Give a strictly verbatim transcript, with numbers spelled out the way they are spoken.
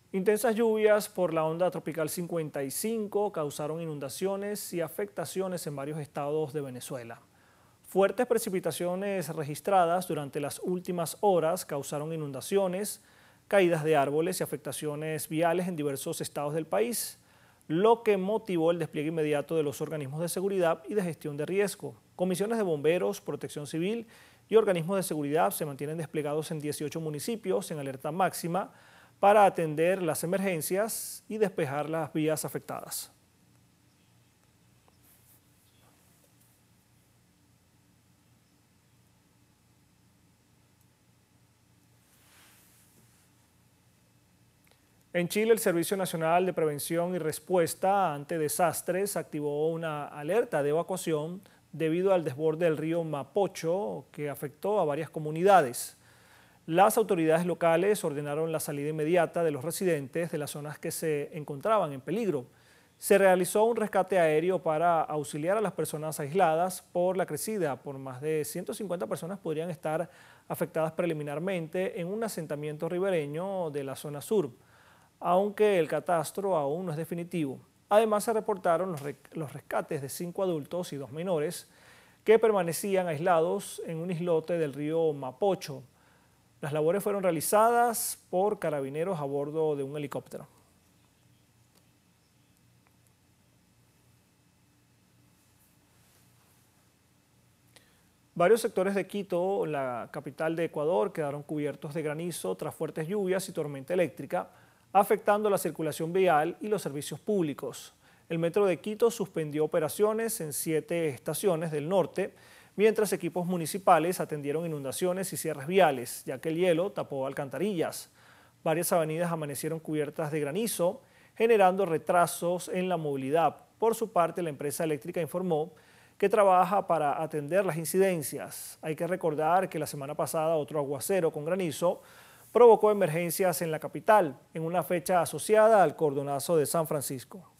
Intensas lluvias por la onda tropical cincuenta y cinco causaron inundaciones y afectaciones en varios estados de Venezuela. Fuertes precipitaciones registradas durante las últimas horas causaron inundaciones, caídas de árboles y afectaciones viales en diversos estados del país, lo que motivó el despliegue inmediato de los organismos de seguridad y de gestión de riesgo. Comisiones de bomberos, protección civil y organismos de seguridad se mantienen desplegados en dieciocho municipios en alerta máxima para atender las emergencias y despejar las vías afectadas. En Chile, el Servicio Nacional de Prevención y Respuesta ante Desastres activó una alerta de evacuación debido al desborde del río Mapocho que afectó a varias comunidades. Las autoridades locales ordenaron la salida inmediata de los residentes de las zonas que se encontraban en peligro. Se realizó un rescate aéreo para auxiliar a las personas aisladas por la crecida. Por más de ciento cincuenta personas podrían estar afectadas preliminarmente en un asentamiento ribereño de la zona sur, aunque el catastro aún no es definitivo. Además, se reportaron los, los rescates de cinco adultos y dos menores que permanecían aislados en un islote del río Mapocho. Las labores fueron realizadas por carabineros a bordo de un helicóptero. Varios sectores de Quito, la capital de Ecuador, quedaron cubiertos de granizo tras fuertes lluvias y tormenta eléctrica, afectando la circulación vial y los servicios públicos. El Metro de Quito suspendió operaciones en siete estaciones del norte, mientras equipos municipales atendieron inundaciones y cierres viales, ya que el hielo tapó alcantarillas. Varias avenidas amanecieron cubiertas de granizo, generando retrasos en la movilidad. Por su parte, la empresa eléctrica informó que trabaja para atender las incidencias. Hay que recordar que la semana pasada otro aguacero con granizo provocó emergencias en la capital, en una fecha asociada al cordonazo de San Francisco.